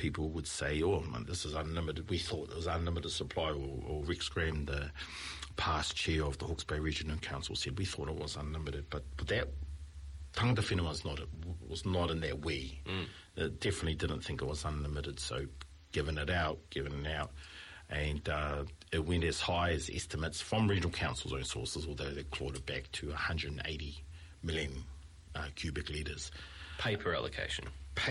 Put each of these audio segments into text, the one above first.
people would say, "Oh, man, this is unlimited." We thought it was unlimited supply, or Rex Graham, the past chair of the Hawke's Bay Regional Council, said we thought it was unlimited, but that tangata whenua was not in that way. It definitely didn't think it was unlimited, so giving it out, and it went as high as estimates from regional council's own sources, although they clawed it back to 180 million cubic litres. Paper allocation,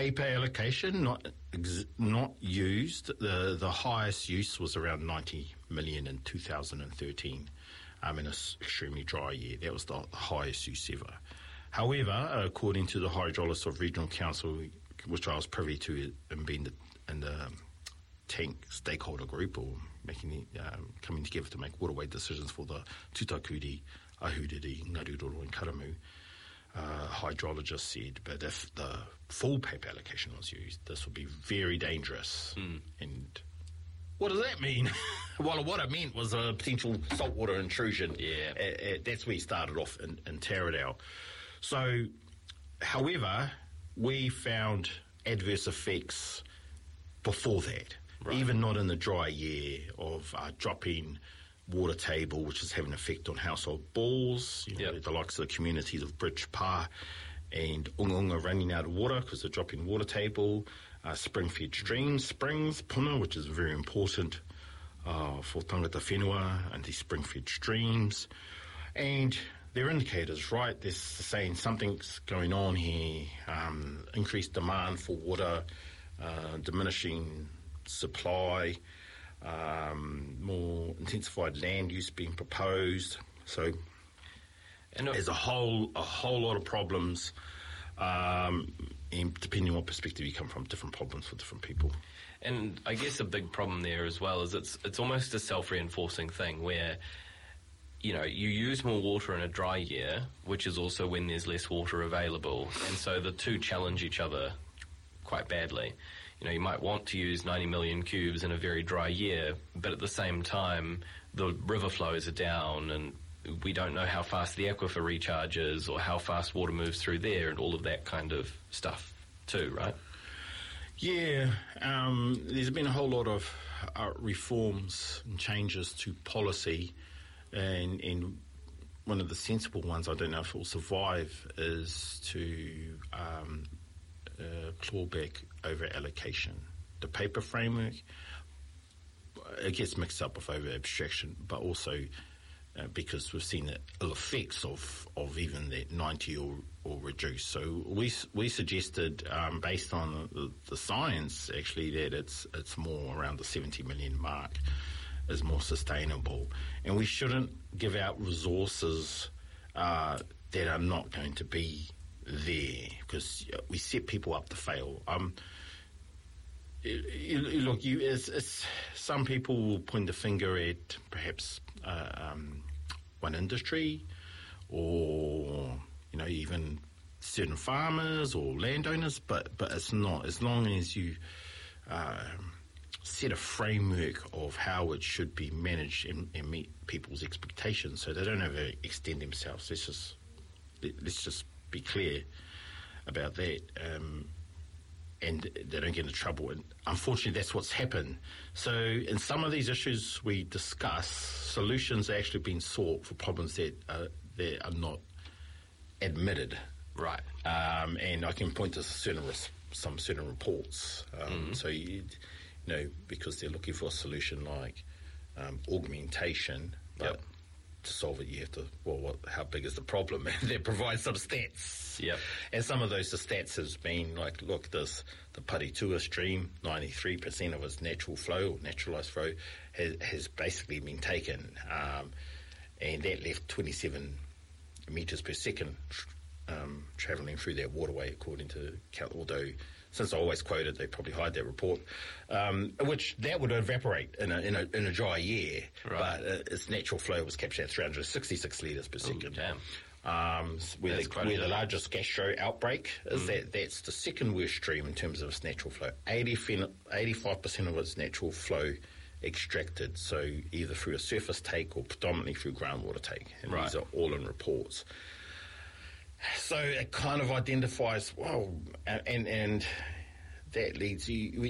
not used. The highest use was around 90 million in 2013, in an extremely dry year. That was the highest use ever. However, according to the hydrologist of regional council, which I was privy to in being in the tank stakeholder group, or coming together to make waterway decisions for the Tutakuri, Ahuriri, Ngaruroro and Karamu, hydrologist said, but if the full paper allocation was used, this would be very dangerous. And what does that mean? Well, what it meant was a potential saltwater intrusion. Yeah. That's where he started off in Taradale. So, however, we found adverse effects before that, even not in the dry year, of dropping water table, which is having an effect on household balls, the likes of the communities of Bridge Pa and Unga running out of water because they're dropping water table, spring-fed streams, springs, puna, which is very important for tangata whenua, and these spring-fed streams. And they're indicators, right? They're saying something's going on here, increased demand for water, diminishing supply, more intensified land use being proposed. So there's a whole lot of problems, and depending on what perspective you come from, different problems for different people. And I guess a big problem there as well is it's almost a self-reinforcing thing where, you use more water in a dry year, which is also when there's less water available, and so the two challenge each other quite badly. You might want to use 90 million cubes in a very dry year, but at the same time, the river flows are down, and we don't know how fast the aquifer recharges or how fast water moves through there, and all of that kind of stuff too, right? Yeah, there's been a whole lot of reforms and changes to policy, and one of the sensible ones, I don't know if it will survive, is to claw back over allocation. The paper framework, it gets mixed up with over abstraction, but also because we've seen the ill effects of even that 90 or reduce. So we suggested, based on the science, actually, that it's more around the 70 million mark is more sustainable, and we shouldn't give out resources that are not going to be there, because we set people up to fail. Some people will point the finger at perhaps one industry, or even certain farmers or landowners, but it's not. As long as you set a framework of how it should be managed and meet people's expectations, so they don't overextend themselves. Let's just be clear about that, and they don't get into trouble. And unfortunately, that's what's happened. So in some of these issues we discuss, solutions are actually being sought for problems that are not admitted. Right. And I can point to some certain reports. So because they're looking for a solution like augmentation, but to solve it, you have to, how big is the problem? And they provide some stats. Yep. And some of those stats has been like, look, the Paritua stream, 93% of its natural flow or naturalised flow has basically been taken, and that left 27 metres per second travelling through that waterway, according to although since I always quote it, they probably hide that report, which that would evaporate in a dry year, right. But its natural flow was captured at 366 litres per second. Ooh, damn. Where the largest gastro outbreak is, that's the second worst stream in terms of its natural flow. 85% of its natural flow extracted, so either through a surface take or predominantly through groundwater take, and right. These are all in reports. So it kind of identifies, and that leads you,